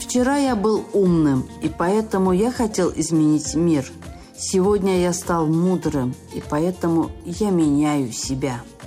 Вчера я был умным, и поэтому я хотел изменить мир. Сегодня я стал мудрым, и поэтому я меняю себя.